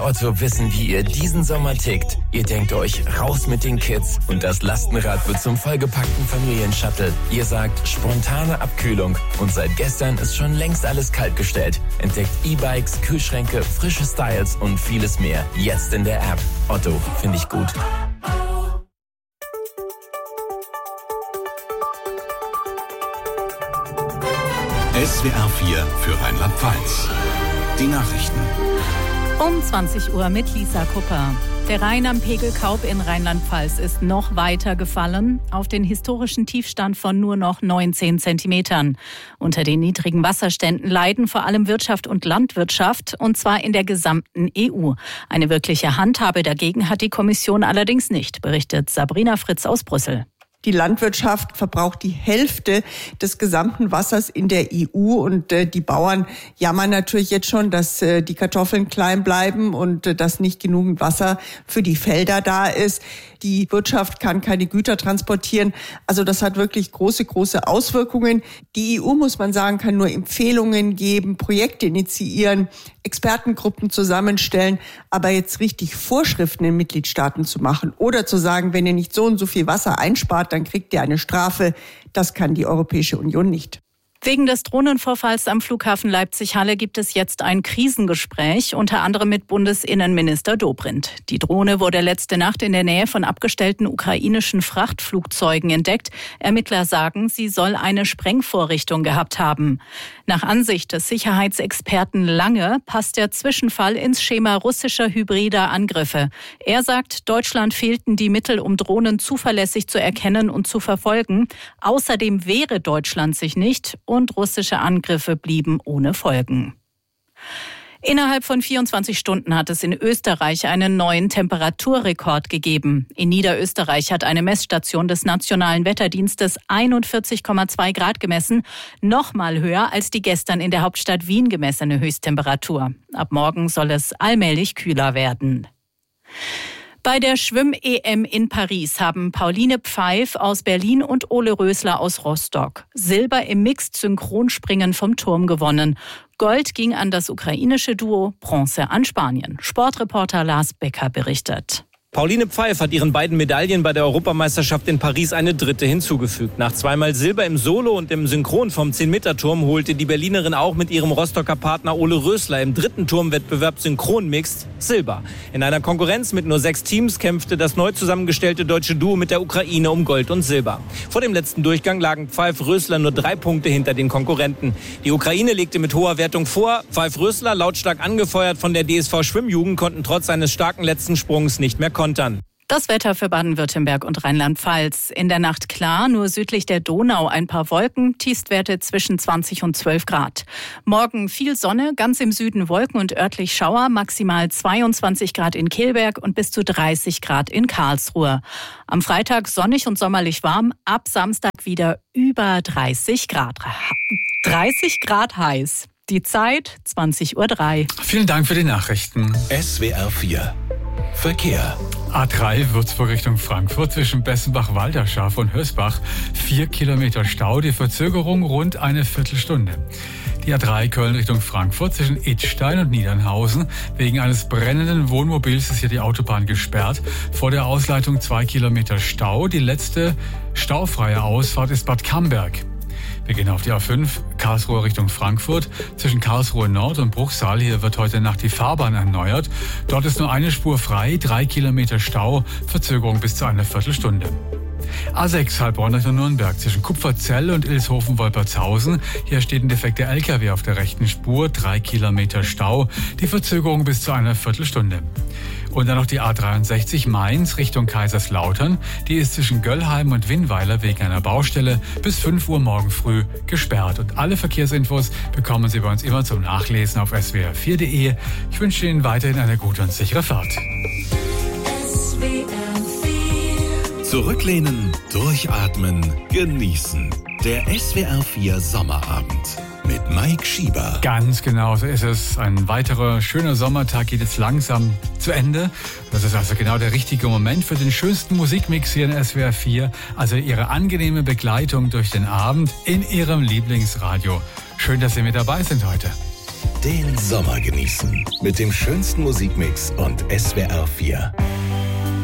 Otto wissen, wie ihr diesen Sommer tickt. Ihr denkt euch, raus mit den Kids und das Lastenrad wird zum vollgepackten Familienshuttle. Ihr sagt, spontane Abkühlung und seit gestern ist schon längst alles kaltgestellt. Entdeckt E-Bikes, Kühlschränke, frische Styles und vieles mehr. Jetzt in der App. Otto, finde ich gut. SWR 4 für Rheinland-Pfalz. Die Nachrichten. Um 20 Uhr mit Lisa Kupper. Der Rhein am Pegel Kaub in Rheinland-Pfalz ist noch weiter gefallen, auf den historischen Tiefstand von nur noch 19 Zentimetern. Unter den niedrigen Wasserständen leiden vor allem Wirtschaft und Landwirtschaft, und zwar in der gesamten EU. Eine wirkliche Handhabe dagegen hat die Kommission allerdings nicht, berichtet Sabrina Fritz aus Brüssel. Die Landwirtschaft verbraucht die Hälfte des gesamten Wassers in der EU und die Bauern jammern natürlich jetzt schon, dass die Kartoffeln klein bleiben und dass nicht genügend Wasser für die Felder da ist. Die Wirtschaft kann keine Güter transportieren. Also das hat wirklich große Auswirkungen. Die EU, muss man sagen, kann nur Empfehlungen geben, Projekte initiieren, Expertengruppen zusammenstellen, aber jetzt richtig Vorschriften in Mitgliedstaaten zu machen oder zu sagen, wenn ihr nicht so und so viel Wasser einspart, dann kriegt ihr eine Strafe. Das kann die Europäische Union nicht. Wegen des Drohnenvorfalls am Flughafen Leipzig-Halle gibt es jetzt ein Krisengespräch, unter anderem mit Bundesinnenminister Dobrindt. Die Drohne wurde letzte Nacht in der Nähe von abgestellten ukrainischen Frachtflugzeugen entdeckt. Ermittler sagen, sie soll eine Sprengvorrichtung gehabt haben. Nach Ansicht des Sicherheitsexperten Lange passt der Zwischenfall ins Schema russischer hybrider Angriffe. Er sagt, Deutschland fehlten die Mittel, um Drohnen zuverlässig zu erkennen und zu verfolgen. Außerdem wehre Deutschland sich nicht und russische Angriffe blieben ohne Folgen. Innerhalb von 24 Stunden hat es in Österreich einen neuen Temperaturrekord gegeben. In Niederösterreich hat eine Messstation des Nationalen Wetterdienstes 41,2 Grad gemessen, nochmal höher als die gestern in der Hauptstadt Wien gemessene Höchsttemperatur. Ab morgen soll es allmählich kühler werden. Bei der Schwimm-EM in Paris haben Pauline Pfeif aus Berlin und Ole Rösler aus Rostock Silber im Mixed-Synchronspringen vom Turm gewonnen. Gold ging an das ukrainische Duo, Bronze an Spanien. Sportreporter Lars Becker berichtet. Pauline Pfeif hat ihren beiden Medaillen bei der Europameisterschaft in Paris eine dritte hinzugefügt. Nach zweimal Silber im Solo und im Synchron vom 10-Meter-Turm holte die Berlinerin auch mit ihrem Rostocker Partner Ole Rösler im dritten Turmwettbewerb Synchron-Mixed Silber. In einer Konkurrenz mit nur 6 Teams kämpfte das neu zusammengestellte deutsche Duo mit der Ukraine um Gold und Silber. Vor dem letzten Durchgang lagen Pfeif-Rösler nur 3 Punkte hinter den Konkurrenten. Die Ukraine legte mit hoher Wertung vor. Pfeif-Rösler, lautstark angefeuert von der DSV Schwimmjugend, konnten trotz seines starken letzten Sprungs nicht mehr kontern. Das Wetter für Baden-Württemberg und Rheinland-Pfalz. In der Nacht klar, nur südlich der Donau ein paar Wolken, Tiefstwerte zwischen 20 und 12 Grad. Morgen viel Sonne, ganz im Süden Wolken und örtlich Schauer, maximal 22 Grad in Kelberg und bis zu 30 Grad in Karlsruhe. Am Freitag sonnig und sommerlich warm, ab Samstag wieder über 30 Grad. 30 Grad heiß. Die Zeit 20:03 Uhr. Vielen Dank für die Nachrichten. SWR 4 Verkehr. A3 Würzburg Richtung Frankfurt zwischen Bessenbach-Walderschaf und Hösbach 4 Kilometer Stau, die Verzögerung rund eine Viertelstunde. Die A3 Köln Richtung Frankfurt zwischen Idstein und Niedernhausen. Wegen eines brennenden Wohnmobils ist hier die Autobahn gesperrt. Vor der Ausleitung 2 Kilometer Stau. Die letzte staufreie Ausfahrt ist Bad Camberg. Wir gehen auf die A5 Karlsruhe Richtung Frankfurt. Zwischen Karlsruhe Nord und Bruchsal. Hier wird heute Nacht die Fahrbahn erneuert. Dort ist nur eine Spur frei, 3 Kilometer Stau, Verzögerung bis zu einer Viertelstunde. A6 Heilbronn Richtung Nürnberg zwischen Kupferzell und Ilshofen-Wolpertshausen. Hier steht ein defekter LKW auf der rechten Spur, 3 Kilometer Stau, die Verzögerung bis zu einer Viertelstunde. Und dann noch die A63 Mainz Richtung Kaiserslautern. Die ist zwischen Göllheim und Winnweiler wegen einer Baustelle bis 5 Uhr morgen früh gesperrt. Und alle Verkehrsinfos bekommen Sie bei uns immer zum Nachlesen auf swr4.de. Ich wünsche Ihnen weiterhin eine gute und sichere Fahrt. Zurücklehnen, durchatmen, genießen. Der SWR 4 Sommerabend mit Mike Schieber. Ganz genau, so ist es. Ein weiterer schöner Sommertag geht jetzt langsam zu Ende. Das ist also genau der richtige Moment für den schönsten Musikmix hier in SWR 4. Also Ihre angenehme Begleitung durch den Abend in Ihrem Lieblingsradio. Schön, dass Sie mit dabei sind heute. Den Sommer genießen mit dem schönsten Musikmix und SWR 4.